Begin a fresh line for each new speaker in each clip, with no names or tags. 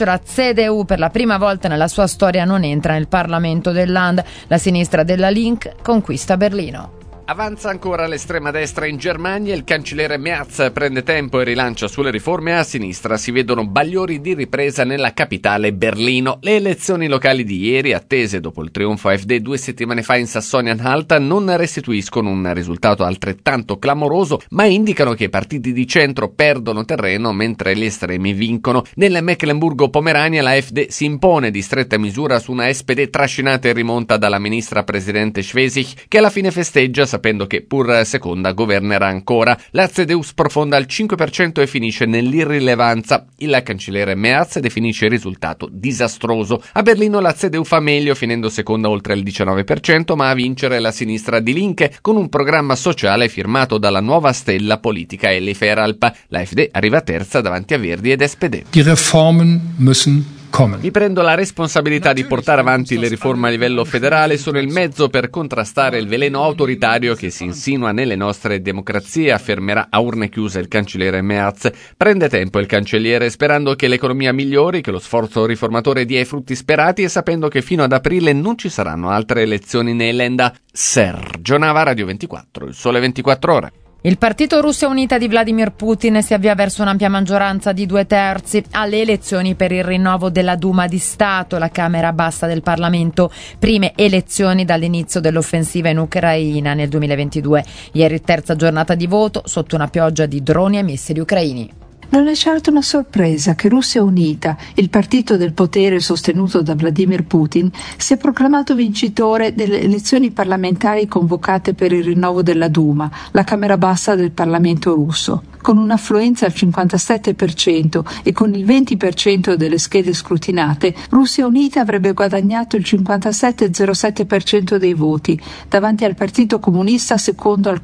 calcio, la CDU per la prima volta nella sua storia non entra nel Parlamento del Land. La sinistra della Link conquista Berlino.
Avanza ancora l'estrema destra in Germania, il cancelliere Merz prende tempo e rilancia sulle riforme. A sinistra si vedono bagliori di ripresa nella capitale Berlino. Le elezioni locali di ieri, attese dopo il trionfo AfD 2 settimane fa in Sassonia-Anhalt, non restituiscono un risultato altrettanto clamoroso, ma indicano che i partiti di centro perdono terreno mentre gli estremi vincono. Nel Mecklenburgo-Pomerania la AfD si impone di stretta misura su una SPD trascinata in rimonta dalla ministra presidente Schwesig, che alla fine festeggia sapendo che pur seconda governerà ancora. La CDU sprofonda al 5% e finisce nell'irrilevanza. Il cancelliere Merz definisce il risultato disastroso. A Berlino la CDU fa meglio, finendo seconda oltre il 19%, ma a vincere la sinistra di Linke con un programma sociale firmato dalla nuova stella politica Elli Feralp. L'AfD arriva terza davanti a Verdi ed SPD.
Die Reformen müssen kommen.
Mi prendo la responsabilità di portare avanti le riforme a livello federale, sono il mezzo per contrastare il veleno autoritario che si insinua nelle nostre democrazie, affermerà a urne chiuse il cancelliere Merz. Prende tempo il cancelliere sperando che l'economia migliori, che lo sforzo riformatore dia i frutti sperati e sapendo che fino ad aprile non ci saranno altre elezioni nei Länder. Sergio Nava, Radio 24, il Sole 24 Ore.
Il partito Russia Unita di Vladimir Putin si avvia verso un'ampia maggioranza di 2/3 alle elezioni per il rinnovo della Duma di Stato, la Camera bassa del Parlamento. Prime elezioni dall'inizio dell'offensiva in Ucraina nel 2022. Ieri terza giornata di voto sotto una pioggia di droni e missili ucraini.
Non è certo una sorpresa che Russia Unita, il partito del potere sostenuto da Vladimir Putin, sia proclamato vincitore delle elezioni parlamentari convocate per il rinnovo della Duma, la Camera bassa del Parlamento russo. Con un'affluenza al 57% e con il 20% delle schede scrutinate, Russia Unita avrebbe guadagnato il 57,07% dei voti, davanti al Partito Comunista secondo al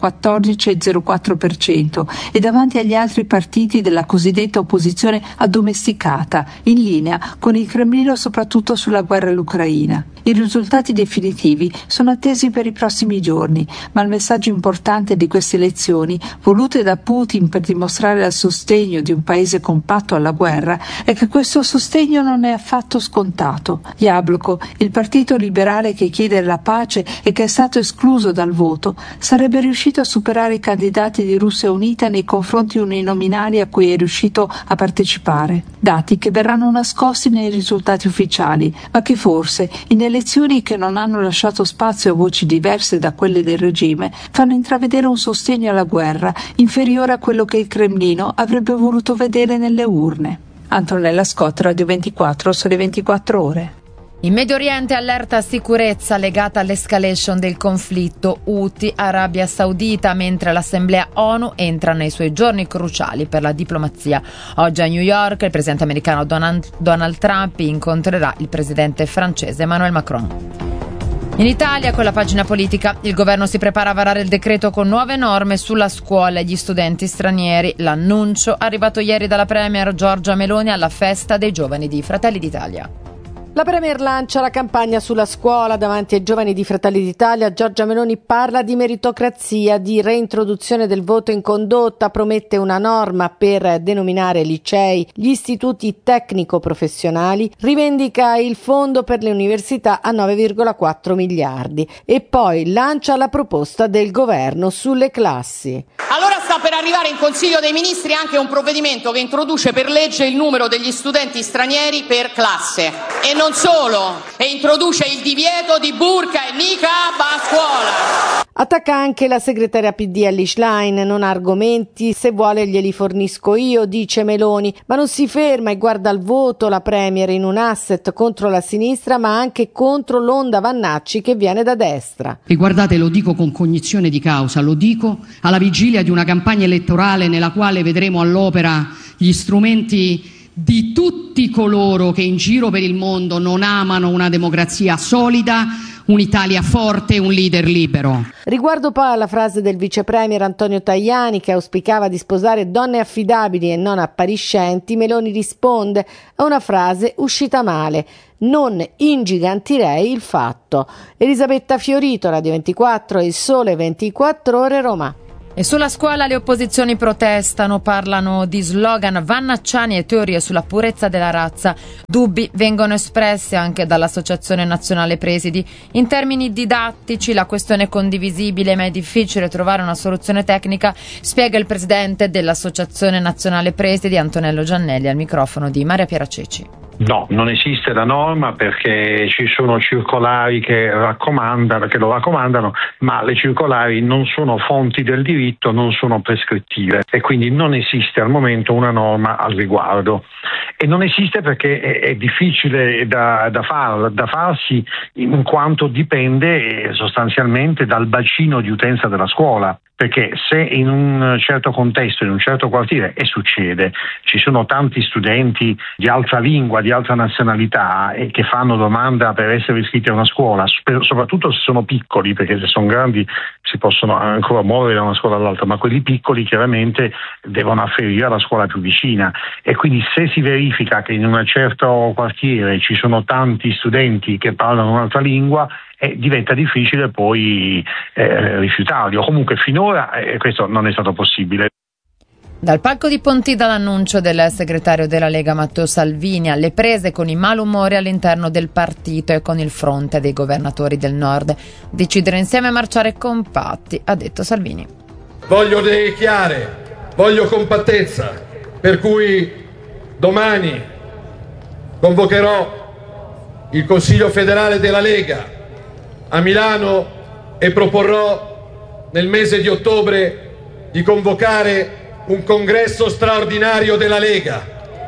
14,04% e davanti agli altri partiti della cosiddetta opposizione addomesticata, in linea con il Cremlino soprattutto sulla guerra all'Ucraina. I risultati definitivi sono attesi per i prossimi giorni, ma il messaggio importante di queste elezioni, volute da Putin per dimostrare il sostegno di un paese compatto alla guerra, è che questo sostegno non è affatto scontato. Jabloko, il partito liberale che chiede la pace e che è stato escluso dal voto, sarebbe riuscito a superare i candidati di Russia Unita nei confronti uninominali a cui è riuscito a partecipare. Dati che verranno nascosti nei risultati ufficiali, ma che forse in elezioni che non hanno lasciato spazio a voci diverse da quelle del regime fanno intravedere un sostegno alla guerra inferiore a quello che il Cremlino avrebbe voluto vedere nelle urne. Antonella Scott, Radio 24, Sole 24 Ore.
In Medio Oriente allerta sicurezza legata all'escalation del conflitto Houthi-Arabia Saudita, mentre l'Assemblea ONU entra nei suoi giorni cruciali per la diplomazia. Oggi a New York il presidente americano Donald Trump incontrerà il presidente francese Emmanuel Macron. In Italia, con la pagina politica, il governo si prepara a varare il decreto con nuove norme sulla scuola e gli studenti stranieri. L'annuncio arrivato ieri dalla premier Giorgia Meloni alla festa dei giovani di Fratelli d'Italia.
La Premier lancia la campagna sulla scuola davanti ai giovani di Fratelli d'Italia. Giorgia Meloni parla di meritocrazia, di reintroduzione del voto in condotta, promette una norma per denominare licei gli istituti tecnico-professionali, rivendica il fondo per le università a 9,4 miliardi e poi lancia la proposta del governo sulle classi.
Allora sta per arrivare in Consiglio dei Ministri anche un provvedimento che introduce per legge il numero degli studenti stranieri per classe. E non solo, e introduce il divieto di burqa e niqab a scuola.
Attacca anche la segretaria PD Elly Schlein, non ha argomenti, se vuole glieli fornisco io, dice Meloni, ma non si ferma e guarda al voto la premier in un asset contro la sinistra ma anche contro l'onda Vannacci che viene da destra.
E guardate, lo dico con cognizione di causa, lo dico alla vigilia di una campagna elettorale nella quale vedremo all'opera gli strumenti di tutti coloro che in giro per il mondo non amano una democrazia solida, un'Italia forte, un leader libero.
Riguardo poi alla frase del vice premier Antonio Tajani che auspicava di sposare donne affidabili e non appariscenti, Meloni risponde a una frase uscita male: non ingigantirei il fatto. Elisabetta Fiorito, Radio 24 e Il Sole 24 Ore, Roma.
E sulla scuola le opposizioni protestano, parlano di slogan vannacciani e teorie sulla purezza della razza. Dubbi vengono espressi anche dall'Associazione Nazionale Presidi. In termini didattici la questione è condivisibile, ma è difficile trovare una soluzione tecnica, spiega il presidente dell'Associazione Nazionale Presidi, Antonello Giannelli, al microfono di Maria Piera Ceci.
No, non esiste la norma perché ci sono circolari che lo raccomandano, ma le circolari non sono fonti del diritto, non sono prescrittive e quindi non esiste al momento una norma al riguardo. E non esiste perché è difficile da farsi in quanto dipende sostanzialmente dal bacino di utenza della scuola. Perché se in un certo contesto, in un certo quartiere, e succede, ci sono tanti studenti di altra lingua, di altra nazionalità e che fanno domanda per essere iscritti a una scuola, soprattutto se sono piccoli, perché se sono grandi si possono ancora muovere da una scuola all'altra, ma quelli piccoli chiaramente devono afferire alla scuola più vicina e quindi se si verifica che in un certo quartiere ci sono tanti studenti che parlano un'altra lingua, diventa difficile poi rifiutarli, o comunque finora questo non è stato possibile.
Dal palco di Pontida l'annuncio del segretario della Lega Matteo Salvini alle prese con i malumori all'interno del partito e con il fronte dei governatori del nord. Decidere insieme e marciare compatti, ha detto Salvini.
Voglio idee chiare, voglio compattezza, per cui domani convocherò il Consiglio federale della Lega a Milano e proporrò nel mese di ottobre di convocare un congresso straordinario della Lega.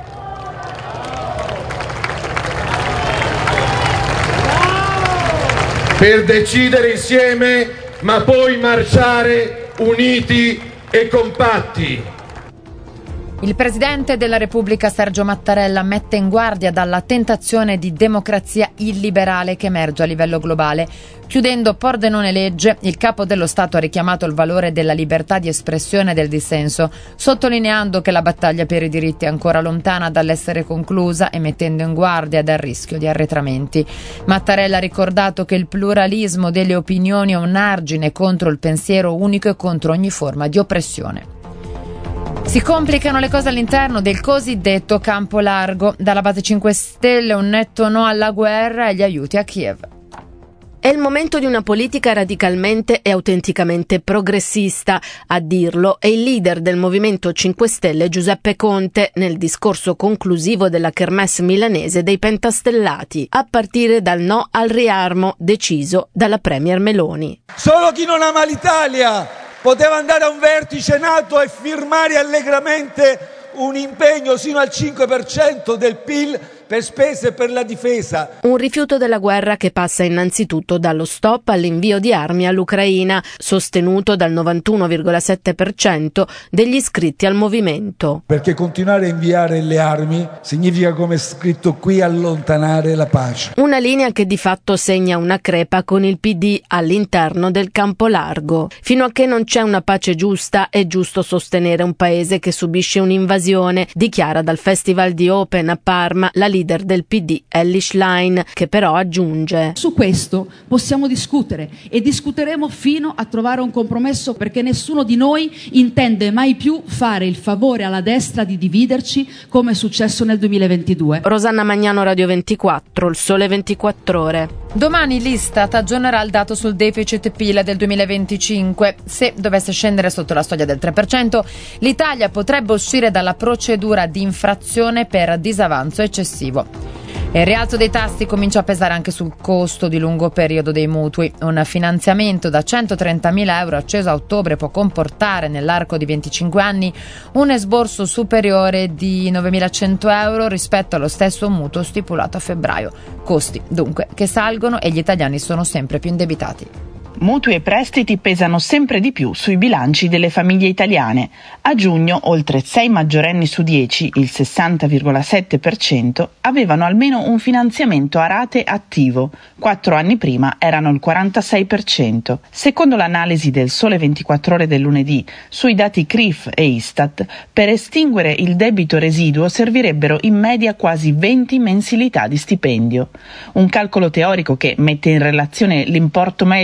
Per decidere insieme, ma poi marciare uniti e compatti.
Il Presidente della Repubblica Sergio Mattarella mette in guardia dalla tentazione di democrazia illiberale che emerge a livello globale. Chiudendo Pordenone legge, il Capo dello Stato ha richiamato il valore della libertà di espressione e del dissenso, sottolineando che la battaglia per i diritti è ancora lontana dall'essere conclusa e mettendo in guardia dal rischio di arretramenti. Mattarella ha ricordato che il pluralismo delle opinioni è un argine contro il pensiero unico e contro ogni forma di oppressione. Si complicano le cose all'interno del cosiddetto campo largo. Dalla base 5 Stelle un netto no alla guerra e agli aiuti a Kiev.
È il momento di una politica radicalmente e autenticamente progressista. A dirlo è il leader del Movimento 5 Stelle Giuseppe Conte nel discorso conclusivo della Kermesse milanese dei Pentastellati, a partire dal no al riarmo deciso dalla Premier Meloni.
Solo chi non ama l'Italia poteva andare a un vertice NATO e firmare allegramente un impegno sino al 5% del PIL per spese per la difesa.
Un rifiuto della guerra che passa innanzitutto dallo stop all'invio di armi all'Ucraina, sostenuto dal 91,7% degli iscritti al movimento.
Perché continuare a inviare le armi significa, come è scritto qui, allontanare la pace.
Una linea che di fatto segna una crepa con il PD all'interno del campo largo. Fino a che non c'è una pace giusta, è giusto sostenere un paese che subisce un'invasione, dichiara dal Festival di Open a Parma la leader del PD Elly Schlein, che però aggiunge:
su questo possiamo discutere e discuteremo fino a trovare un compromesso, perché nessuno di noi intende mai più fare il favore alla destra di dividerci come è successo nel 2022.
Rosanna Magnano, Radio 24, Il Sole 24 Ore.
Domani l'Istat aggiornerà il dato sul deficit PIL del 2025. Se dovesse scendere sotto la soglia del 3%, l'Italia potrebbe uscire dalla procedura di infrazione per disavanzo eccessivo. E il rialzo dei tassi comincia a pesare anche sul costo di lungo periodo dei mutui. Un finanziamento da 130.000 euro acceso a ottobre può comportare nell'arco di 25 anni un esborso superiore di 9.100 euro rispetto allo stesso mutuo stipulato a febbraio. Costi dunque che salgono e gli italiani sono sempre più indebitati.
Mutui e prestiti pesano sempre di più sui bilanci delle famiglie italiane. A giugno oltre 6 maggiorenni su 10, il 60,7%, avevano almeno un finanziamento a rate attivo. 4 anni prima erano il 46%. Secondo l'analisi del Sole 24 Ore del lunedì, sui dati CRIF e Istat, per estinguere il debito residuo servirebbero in media quasi 20 mensilità di stipendio. Un calcolo teorico che mette in relazione l'importo medio residuo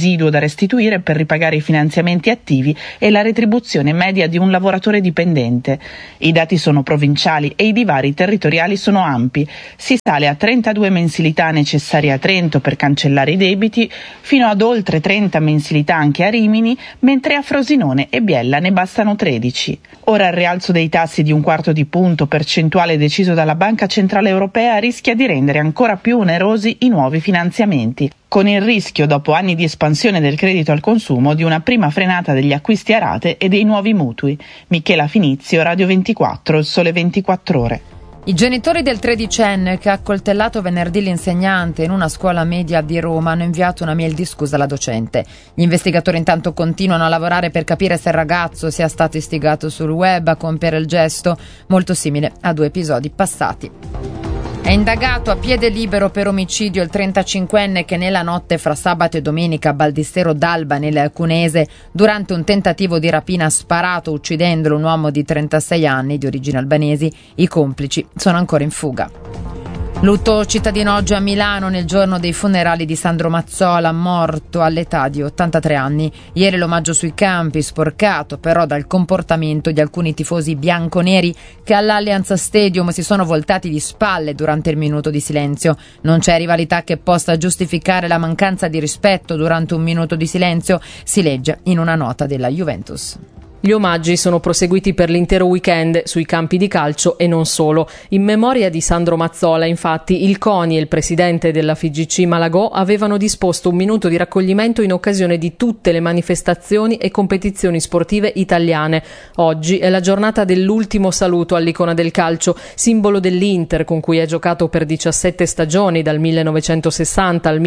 residuo da restituire per ripagare i finanziamenti attivi e la retribuzione media di un lavoratore dipendente. I dati sono provinciali e i divari territoriali sono ampi. Si sale a 32 mensilità necessarie a Trento per cancellare i debiti, fino ad oltre 30 mensilità anche a Rimini, mentre a Frosinone e Biella ne bastano 13. Ora il rialzo dei tassi di 1/4 di punto percentuale deciso dalla Banca Centrale Europea rischia di rendere ancora più onerosi i nuovi finanziamenti, con il rischio, dopo anni di espansione del credito al consumo, di una prima frenata degli acquisti a rate e dei nuovi mutui. Michela Finizio, Radio 24, Il Sole 24 Ore.
I genitori del tredicenne che ha accoltellato venerdì l'insegnante in una scuola media di Roma hanno inviato una mail di scusa alla docente. Gli investigatori intanto continuano a lavorare per capire se il ragazzo sia stato istigato sul web a compiere il gesto, molto simile a 2 episodi passati. È indagato a piede libero per omicidio il 35enne che nella notte fra sabato e domenica a Baldistero d'Alba nel Cunese, durante un tentativo di rapina, ha sparato uccidendolo un uomo di 36 anni di origini albanesi. I complici sono ancora in fuga. Lutto cittadino oggi a Milano nel giorno dei funerali di Sandro Mazzola, morto all'età di 83 anni. Ieri l'omaggio sui campi, sporcato però dal comportamento di alcuni tifosi bianconeri che all'Allianz Stadium si sono voltati di spalle durante il minuto di silenzio. Non c'è rivalità che possa giustificare la mancanza di rispetto durante un minuto di silenzio, si legge in una nota della Juventus.
Gli omaggi sono proseguiti per l'intero weekend sui campi di calcio e non solo. In memoria di Sandro Mazzola, infatti, il CONI e il presidente della FIGC Malagò avevano disposto un minuto di raccoglimento in occasione di tutte le manifestazioni e competizioni sportive italiane. Oggi è la giornata dell'ultimo saluto all'icona del calcio, simbolo dell'Inter con cui ha giocato per 17 stagioni dal 1960 al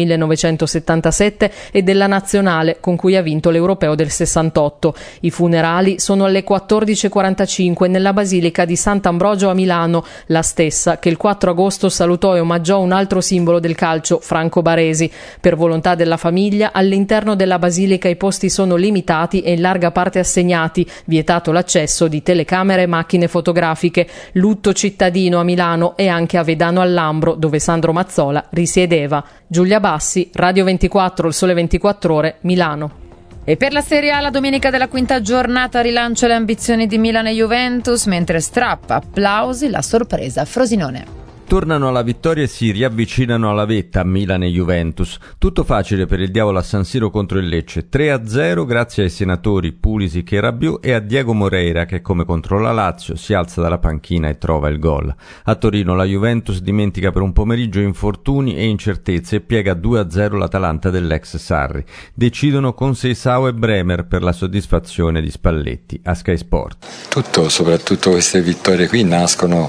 1977 e della Nazionale con cui ha vinto l'Europeo del 68. I funerali sono alle 14.45 nella Basilica di Sant'Ambrogio a Milano, la stessa che il 4 agosto salutò e omaggiò un altro simbolo del calcio, Franco Baresi. Per volontà della famiglia, all'interno della Basilica i posti sono limitati e in larga parte assegnati, vietato l'accesso di telecamere e macchine fotografiche. Lutto cittadino a Milano e anche a Vedano al Lambro, dove Sandro Mazzola risiedeva. Giulia Bassi, Radio 24, Il Sole 24 Ore, Milano.
E per la Serie A la domenica della quinta giornata rilancia le ambizioni di Milan e Juventus, mentre strappa applausi la sorpresa Frosinone.
Tornano alla vittoria e si riavvicinano alla vetta Milan e Juventus. Tutto facile per il Diavolo a San Siro contro il Lecce. 3-0 grazie ai senatori Pulisic e Rabiot e a Diego Moreira che, come contro la Lazio, si alza dalla panchina e trova il gol. A Torino la Juventus dimentica per un pomeriggio infortuni e incertezze e piega 2-0 l'Atalanta dell'ex Sarri. Decidono con Seisao e Bremer per la soddisfazione di Spalletti a Sky Sport.
Soprattutto queste vittorie qui nascono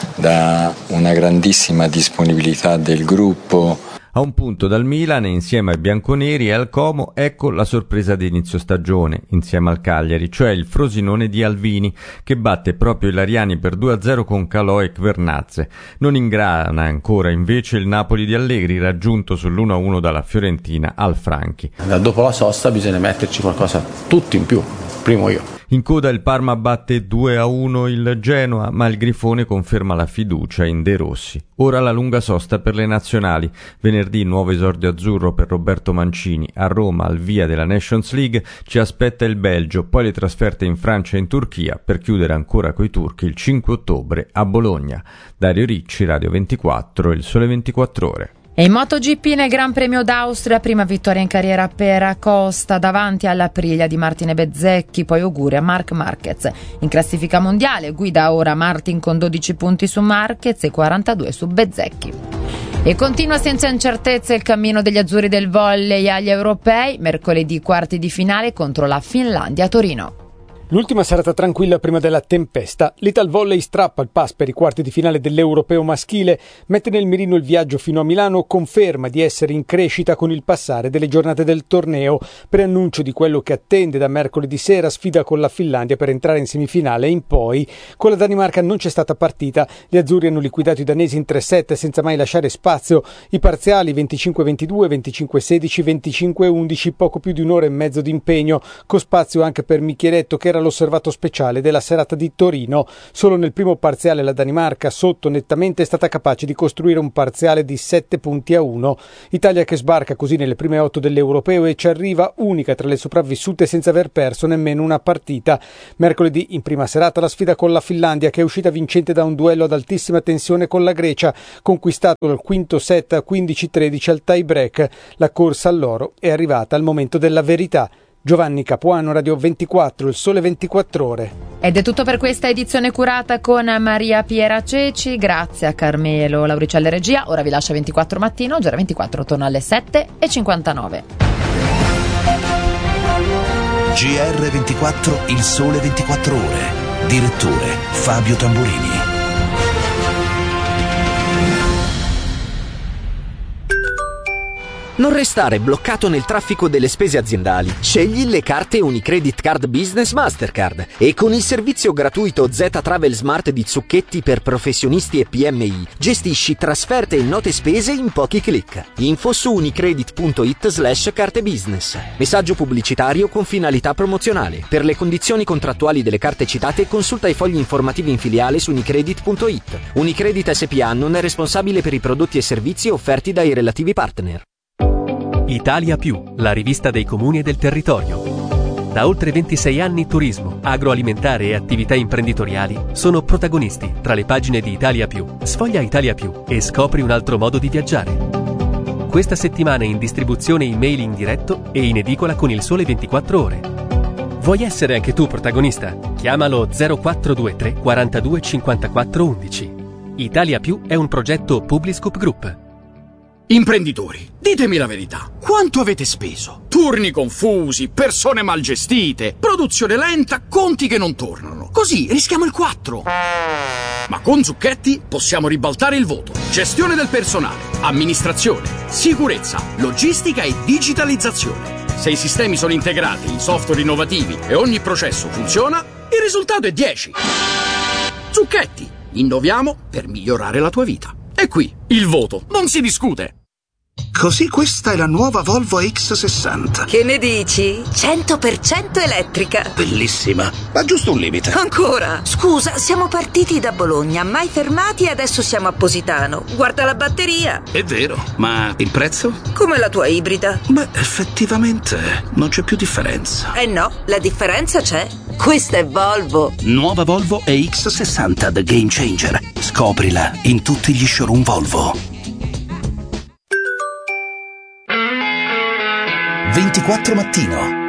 da una grandissima disponibilità del gruppo.
A un punto dal Milan e insieme ai bianconeri e al Como, ecco la sorpresa di inizio stagione, insieme al Cagliari, cioè il Frosinone di Alvini, che batte proprio i Lariani per 2-0 con Calò e Kvernadze. Non ingrana ancora invece il Napoli di Allegri, raggiunto sull'1-1 dalla Fiorentina al Franchi.
Dopo la sosta bisogna metterci qualcosa tutti in più, primo io.
In coda il Parma batte 2-1 il Genoa, ma il Grifone conferma la fiducia in De Rossi. Ora la lunga sosta per le nazionali. Venerdì nuovo esordio azzurro per Roberto Mancini. A Roma, al via della Nations League, ci aspetta il Belgio, poi le trasferte in Francia e in Turchia, per chiudere ancora coi turchi il 5 ottobre a Bologna. Dario Ricci, Radio 24, Il Sole 24 Ore.
E in MotoGP nel Gran Premio d'Austria, prima vittoria in carriera per Acosta davanti all'Aprilia di Martin e Bezzecchi, poi auguri a Marc Marquez. In classifica mondiale guida ora Martin con 12 punti su Marquez e 42 su Bezzecchi. E continua senza incertezza il cammino degli azzurri del volley agli europei, mercoledì quarti di finale contro la Finlandia a Torino.
L'ultima serata tranquilla prima della tempesta. L'Italvolley strappa il pass per i quarti di finale dell'Europeo maschile, mette nel mirino il viaggio fino a Milano, conferma di essere in crescita con il passare delle giornate del torneo, preannuncio di quello che attende da mercoledì sera, sfida con la Finlandia per entrare in semifinale e in poi. Con la Danimarca non c'è stata partita, gli azzurri hanno liquidato i danesi in 3-7 senza mai lasciare spazio, i parziali 25-22, 25-16, 25-11, poco più di un'ora e mezzo di impegno, con spazio anche per Micheletto che era l'osservato speciale della serata di Torino. Solo nel primo parziale la Danimarca, sotto nettamente, è stata capace di costruire un parziale di 7-1. Italia che sbarca così nelle prime 8 dell'Europeo e ci arriva unica tra le sopravvissute senza aver perso nemmeno una partita. Mercoledì in prima serata la sfida con la Finlandia, che è uscita vincente da un duello ad altissima tensione con la Grecia, conquistato al quinto set a 15-13 al tie break. La corsa all'oro è arrivata al momento della verità. Giovanni Capuano, Radio 24, il Sole 24 Ore.
Ed è tutto per questa edizione curata con Maria Piera Ceci. Grazie a Carmelo Lauricelle regia. Ora vi lascia 24 mattino. Oggi era 24, torna alle 7:59.
GR24, il Sole 24 Ore. Direttore Fabio Tamburini.
Non restare bloccato nel traffico delle spese aziendali. Scegli le carte Unicredit Card Business Mastercard e con il servizio gratuito Z Travel Smart di Zucchetti per professionisti e PMI gestisci trasferte e note spese in pochi clic. Info su unicredit.it/carte business. Messaggio pubblicitario con finalità promozionale. Per le condizioni contrattuali delle carte citate consulta i fogli informativi in filiale su unicredit.it. Unicredit SPA non è responsabile per i prodotti e servizi offerti dai relativi partner.
Italia Più, la rivista dei comuni e del territorio. Da oltre 26 anni turismo, agroalimentare e attività imprenditoriali sono protagonisti tra le pagine di Italia Più. Sfoglia Italia Più e scopri un altro modo di viaggiare. Questa settimana in distribuzione email in diretto e in edicola con il Sole 24 Ore. Vuoi essere anche tu protagonista? Chiamalo 0423 42 54 11. Italia Più è un progetto Publiscoop Group.
Imprenditori, ditemi la verità. Quanto avete speso? Turni confusi, persone mal gestite, produzione lenta, conti che non tornano. Così rischiamo il 4. Ma con Zucchetti possiamo ribaltare il voto. Gestione del personale, amministrazione, sicurezza, logistica e digitalizzazione. Se i sistemi sono integrati in software innovativi e ogni processo funziona, il risultato è 10. Zucchetti, innoviamo per migliorare la tua vita. E qui, il voto, non si discute.
Così questa è la nuova Volvo X60.
Che ne dici? 100% elettrica.
Bellissima, ma giusto un limite.
Ancora? Scusa, siamo partiti da Bologna, mai fermati e adesso siamo a Positano. Guarda la batteria.
È vero, ma il prezzo?
Come la tua ibrida.
Beh, effettivamente non c'è più differenza.
Eh no, la differenza c'è. Questa è Volvo.
Nuova Volvo EX60 The Game Changer. Scoprila in tutti gli showroom Volvo.
24 mattino.